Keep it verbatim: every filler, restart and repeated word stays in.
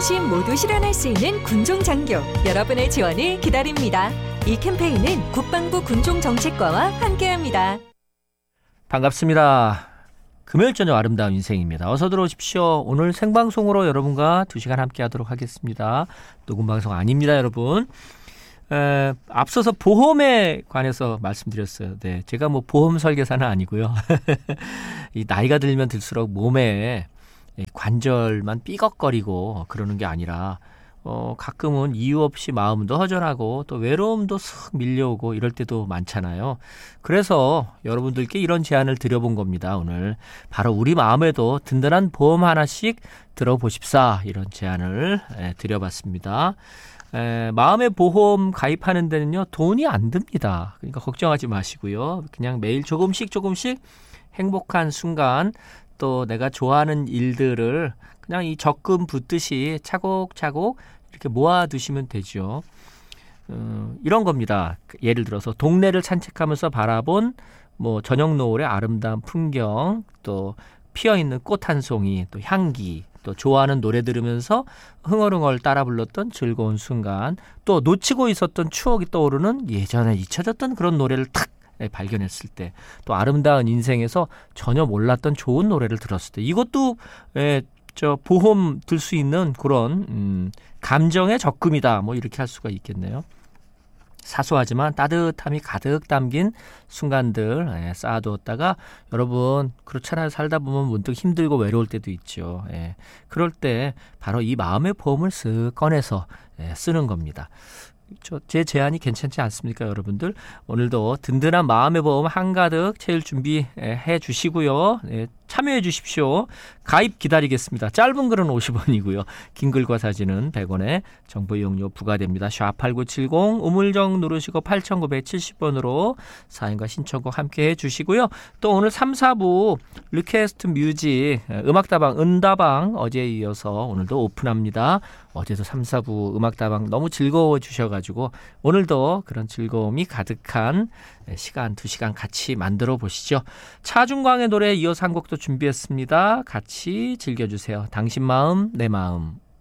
안심 모두 실현할 수 있는 군종장교 여러분의 지원을 기다립니다. 이 캠페인은 국방부 군종정책과와 함께합니다. 반갑습니다. 금요일 저녁 아름다운 인생입니다. 어서 들어오십시오. 오늘 생방송으로 여러분과 두 시간 함께하도록 하겠습니다. 녹음방송 아닙니다, 여러분. 에, 앞서서 보험에 관해서 말씀드렸어요. 네, 제가 뭐 보험 설계사는 아니고요. 이 나이가 들면 들수록 몸에 관절만 삐걱거리고 그러는 게 아니라 어, 가끔은 이유 없이 마음도 허전하고 또 외로움도 쓱 밀려오고 이럴 때도 많잖아요. 그래서 여러분들께 이런 제안을 드려본 겁니다. 오늘 바로 우리 마음에도 든든한 보험 하나씩 들어보십사, 이런 제안을 에, 드려봤습니다. 에, 마음의 보험 가입하는 데는요, 돈이 안 듭니다. 그러니까 걱정하지 마시고요. 그냥 매일 조금씩 조금씩 행복한 순간, 또 내가 좋아하는 일들을 그냥 이 적금 붓듯이 차곡차곡 이렇게 모아두시면 되죠. 어, 이런 겁니다. 예를 들어서 동네를 산책하면서 바라본 뭐 저녁 노을의 아름다운 풍경, 또 피어있는 꽃 한 송이, 또 향기, 또 좋아하는 노래 들으면서 흥얼흥얼 따라 불렀던 즐거운 순간, 또 놓치고 있었던 추억이 떠오르는 예전에 잊혀졌던 그런 노래를 탁 발견했을 때, 또 아름다운 인생에서 전혀 몰랐던 좋은 노래를 들었을 때, 이것도 에, 저 보험 들 수 있는 그런 음, 감정의 적금이다, 뭐 이렇게 할 수가 있겠네요. 사소하지만 따뜻함이 가득 담긴 순간들 예, 쌓아두었다가, 여러분 그렇잖아요. 살다 보면 문득 힘들고 외로울 때도 있죠. 예, 그럴 때 바로 이 마음의 보험을 쓱 꺼내서 예, 쓰는 겁니다. 저, 제 제안이 괜찮지 않습니까, 여러분들? 오늘도 든든한 마음의 보험 한가득 채울 준비해 주시고요. 네, 참여해 주십시오. 가입 기다리겠습니다. 짧은 글은 오십 원이고요. 긴 글과 사진은 백 원에 정보 이용료 부과됩니다. 샵팔구칠공 우물정 누르시고 팔천구백칠십 번으로 사연과 신청곡 함께해 주시고요. 또 오늘 삼, 사부 리퀘스트 뮤직 음악다방 은다방 어제에 이어서 오늘도 오픈합니다. 어제도 삼, 사부 음악다방 너무 즐거워 주셔가지고 오늘도 그런 즐거움이 가득한 시간, 두 시간 같이 만들어 보시죠. 차중광의 노래에 이어서 한 곡도 준비했습니다. 같이 즐겨주세요. 당신 마음, 내 마음.